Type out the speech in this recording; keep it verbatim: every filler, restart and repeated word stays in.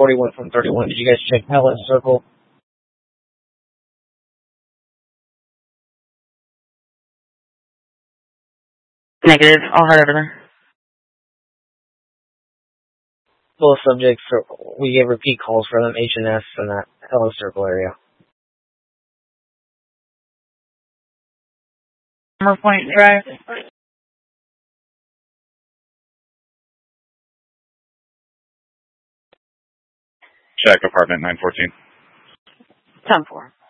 forty-one from thirty-one. Did you guys check Hello Circle? Negative. All heard over there. Both subjects, we get repeat calls for them, H and S in that Hello Circle area. Hammer Point Drive. Check apartment nine fourteen. ten four.